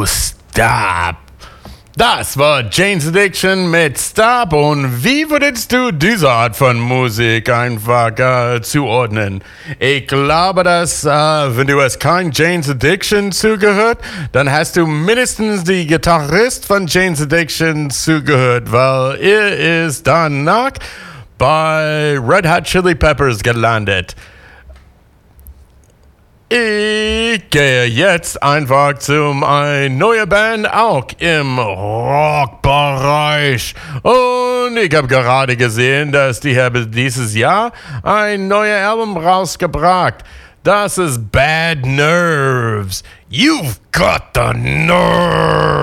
Stop. Das war Jane's Addiction mit Stop. Und wie würdest du diese Art von Musik einfach zuordnen? Ich glaube, dass wenn du es kein Jane's Addiction zugehört, dann hast du mindestens die Gitarrist von Jane's Addiction zugehört, weil er ist danach bei Red Hot Chili Peppers gelandet. Ich gehe jetzt einfach zum eine neue Band, auch im Rockbereich. Und ich habe gerade gesehen, dass die haben dieses Jahr ein neues Album rausgebracht. Das ist Bad Nerves. You've got the nerve.